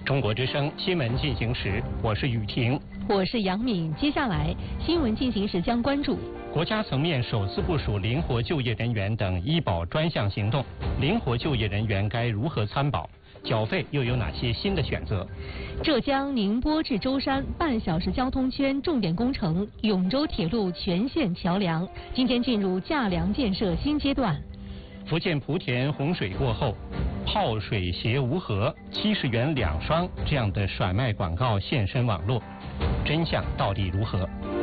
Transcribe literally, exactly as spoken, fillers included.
中国之声新闻进行时，我是雨婷， 我是杨敏。接下来新闻进行时将关注国家层面首次部署灵活就业人员等医保专项行动，灵活就业人员该如何参保？缴费又有哪些新的选择？ 浙江宁波至舟山半小时交通圈重点工程永州铁路全线桥梁今天进入架梁建设新阶段。 福建莆田洪水过后，泡水鞋无盒，七十元两双这样的甩卖广告现身网络，真相到底如何？